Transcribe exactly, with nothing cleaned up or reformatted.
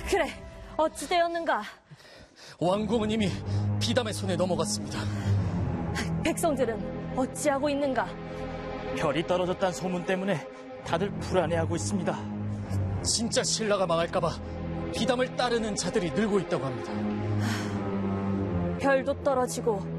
그래, 어찌 되었는가? 왕궁은 이미 비담의 손에 넘어갔습니다. 백성들은 어찌하고 있는가? 별이 떨어졌다는 소문 때문에 다들 불안해하고 있습니다. 진짜 신라가 망할까봐 비담을 따르는 자들이 늘고 있다고 합니다. 별도 떨어지고